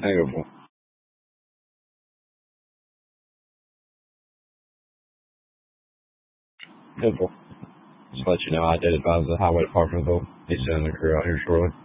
Beautiful. Beautiful. Just to let you know, I did advise the highway department they'll be sending the crew out here shortly.